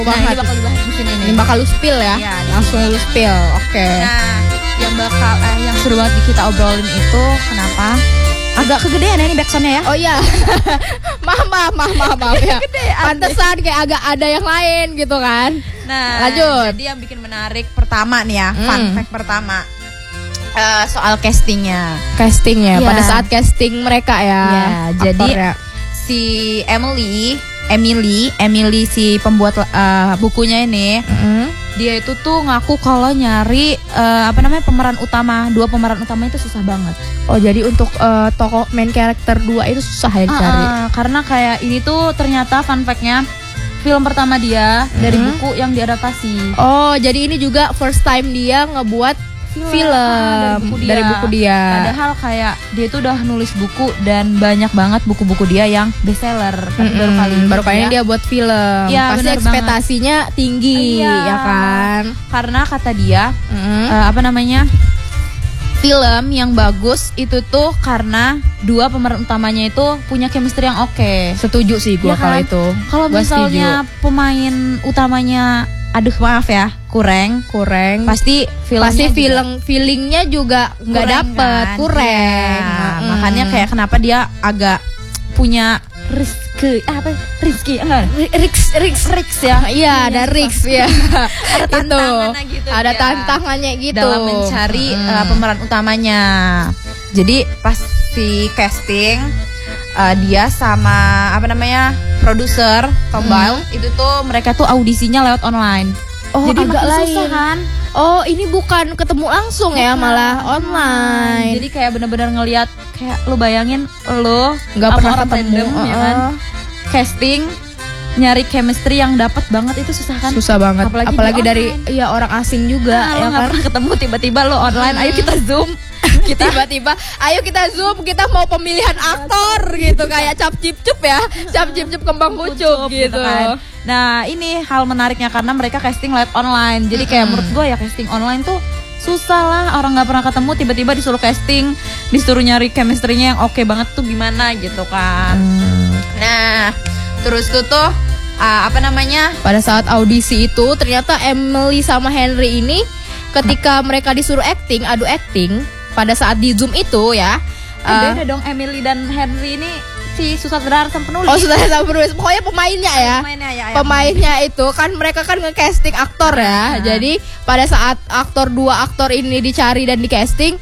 Nah, ini bakal dibahas di sini nih. Ini bakal lu spill ya? Iya, langsung lu spill. Oke. Nah, yang seru banget kita obrolin itu kenapa? Agak kegedean ya nih backsoundnya ya. Oh iya. maaf ya. Pantesan kayak agak ada yang lain gitu kan. Nah, lanjut. Jadi yang bikin menarik pertama nih ya, fun fact pertama. Soal castingnya. Castingnya, pada saat casting mereka ya. Jadi si Emily si pembuat bukunya ini, dia itu tuh ngaku kalau nyari dua pemeran utama itu susah banget. Oh jadi untuk tokoh main karakter 2 itu susah ya dicari. Karena kayak ini tuh ternyata fun fact-nya film pertama dia dari buku yang diadaptasi. Oh jadi ini juga first time dia ngebuat film dari buku dia. Padahal kayak dia tuh udah nulis buku dan banyak banget buku-buku dia yang bestseller. Tapi baru kali ini dia buat film. Ya, pasti ekspektasinya tinggi ya kan. Karena kata dia film yang bagus itu tuh karena dua pemeran utamanya itu punya chemistry yang oke. Setuju sih gue kalau itu. Kalau misalnya pemain utamanya kurang pasti feelingnya juga nggak dapet kan? Kurang makanya kayak kenapa dia agak punya risk ya. Iya ada risk ya. Ada tantangannya gitu. Ada tantangannya gitu dalam mencari pemeran utamanya. Jadi pas si casting dia sama produser Tom Bile itu tuh mereka tuh audisinya lewat online. Oh, jadi agak lain. Susah kan? Oh, ini bukan ketemu langsung ya, malah online. Jadi kayak benar-benar ngelihat kayak lu bayangin lu nggak pernah ketemu ya kan. Casting nyari chemistry yang dapat banget itu susah kan? Susah banget. Apalagi dari orang asing juga ya kan. Pernah ketemu tiba-tiba lu online, ayo kita Zoom. Tiba-tiba ayo kita Zoom, kita mau pemilihan aktor gitu kayak cap cip cup kembang pucuk gitu kan. Nah ini hal menariknya karena mereka casting lewat online. Jadi kayak menurut gue ya casting online tuh susah lah, orang nggak pernah ketemu tiba-tiba disuruh casting, disuruh nyari chemistry-nya yang oke banget tuh gimana gitu kan. Nah terus tuh pada saat audisi itu ternyata Emily sama Henry ini ketika mereka disuruh adu acting pada saat di Zoom itu ya. Beda dong, Emily dan Henry ini si sutradara sama penulis. Oh, sutradara sama penulis. Pokoknya pemainnya ya. Pemainnya itu kan mereka kan nge-casting aktor ya. Jadi pada saat dua aktor ini dicari dan di-casting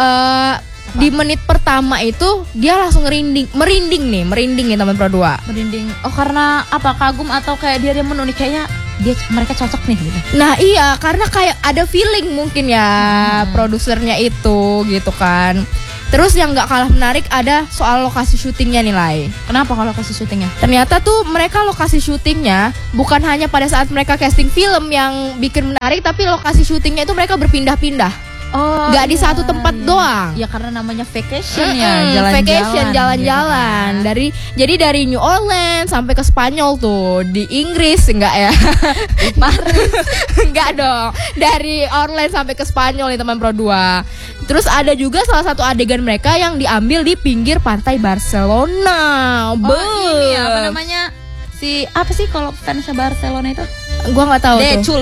di menit pertama itu dia langsung merinding nih teman Pro 2. Merinding. Oh, karena apa? Kagum atau kayak dia menurut kayaknya mereka cocok nih gitu. Nah iya, karena kayak ada feeling mungkin ya produsernya itu gitu kan. Terus yang gak kalah menarik ada soal lokasi syutingnya nih Lai. Kenapa kalau lokasi syutingnya? Ternyata tuh mereka lokasi syutingnya bukan hanya pada saat mereka casting film yang bikin menarik, tapi lokasi syutingnya itu mereka berpindah-pindah. Gak di satu tempat doang. Ya karena namanya vacation ya, jalan-jalan. Jadi dari New Orleans sampai ke Spanyol tuh, di Inggris enggak ya? Di Paris. Enggak dong. Dari Orleans sampai ke Spanyol nih teman Pro 2. Terus ada juga salah satu adegan mereka yang diambil di pinggir pantai Barcelona. Ini apa namanya? Apa sih kalau fansnya Barcelona itu? Gua nggak tahu. Decul.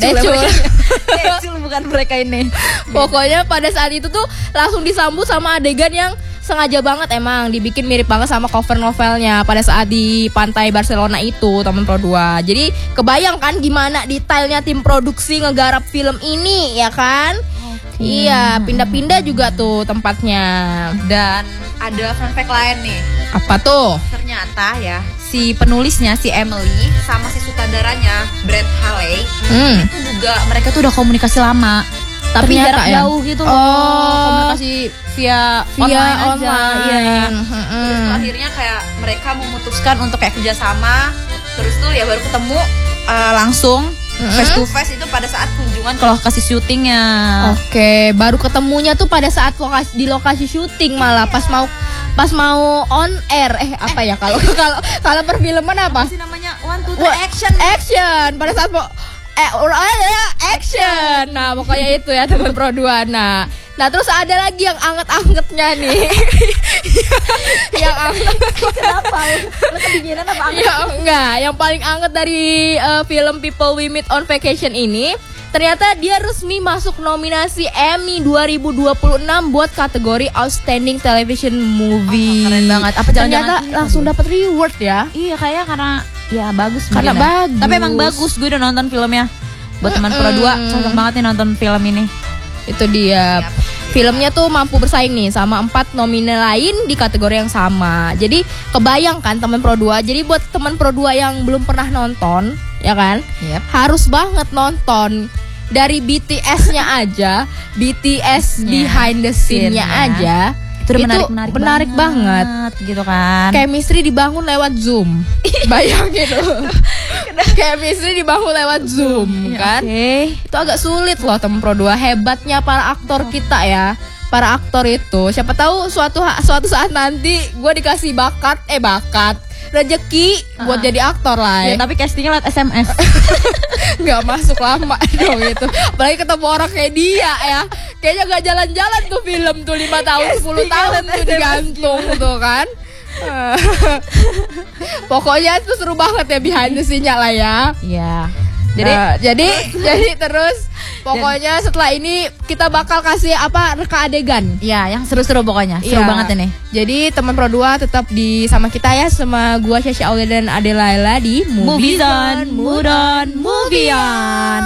Decul bukan mereka ini. Pokoknya pada saat itu tuh langsung disambut sama adegan yang sengaja banget emang dibikin mirip banget sama cover novelnya pada saat di pantai Barcelona itu teman Pro 2. Jadi kebayang kan gimana detailnya tim produksi ngegarap film ini ya kan? Iya, pindah-pindah juga tuh tempatnya. Dan ada fun fact lain nih. Apa tuh? Ternyata ya si penulisnya, si Emily sama si sutradaranya Brett Haley itu juga mereka tuh udah komunikasi lama. Tapi jarak jauh gitu loh. Komunikasi via online aja. Terus tuh akhirnya kayak mereka memutuskan untuk kayak kerjasama. Terus tuh ya baru ketemu langsung face to face itu pada saat kunjungan ke lokasi syutingnya. Oke, baru ketemunya tuh pada saat di lokasi syuting malah pas mau on air. Apa ya kalau perfilman apa? Sih namanya 1 2 3 action. Pada saat mau action. Nah pokoknya itu ya teman Pro 2. Nah terus ada lagi yang anget-angetnya nih. Yang anget. Kenapa? Lo kedinginan apa anget? Ya enggak, yang paling anget dari film People We Meet on Vacation ini, ternyata dia resmi masuk nominasi Emmy 2026 buat kategori Outstanding Television Movie. Keren banget. Apa ternyata langsung dapat reward ya? Iya kayaknya karena ya bagus. Karena mungkin ya. bagus. Tapi emang bagus, gue udah nonton filmnya. Buat teman Pro 2 cocok banget nih nonton film ini. Itu dia. Filmnya tuh mampu bersaing nih sama 4 nominal lain di kategori yang sama. Jadi kebayang kan teman Pro 2. Jadi buat teman Pro 2 yang belum pernah nonton, ya kan? Yep. Harus banget nonton. Dari BTS-nya aja, BTS behind the scene-nya aja. Itu menarik banget gitu kan. Chemistry dibangun lewat Zoom. Bayangin tuh. Chemistry dibangun lewat Zoom kan. Itu agak sulit loh temen Pro 2. Hebatnya para aktor kita ya. Para aktor itu siapa tahu suatu saat nanti gue dikasih bakat rezeki buat jadi aktor lah ya. Tapi castingnya lewat SMS. Nggak masuk lama dong itu. Apalagi ketemu orang kayak dia ya. Kayaknya gak jalan-jalan tuh film tuh 5 tahun 10 tahun tuh digantung tuh kan. Pokoknya itu seru banget ya behind the scene-nya lah ya. Iya. Jadi terus pokoknya setelah ini kita bakal kasih reka adegan. Iya, yang seru-seru pokoknya. Seru banget ini. Jadi teman Pro 2 tetap sama kita ya, sama gua Syasha Aulia dan Ade Laila di Movie Zone.